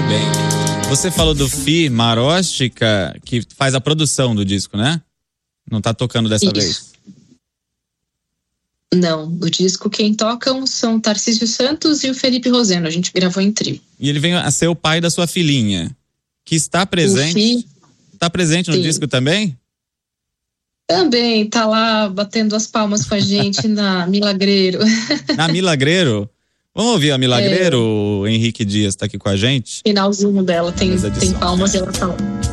bem. Você falou do Fi Maróstica, que faz a produção do disco, né? Não tá tocando dessa vez? Não, o disco quem tocam são o Tarcísio Santos e o Felipe Roseno. A gente gravou em trio. E ele vem a ser o pai da sua filhinha, que está presente. Está presente no Sim. disco também? Também tá lá batendo as palmas com a gente na Milagreiro. Na Milagreiro? Vamos ouvir a Milagreiro? O Henrique Dias tá aqui com a gente. Finalzinho dela tem palmas e ela tá lá.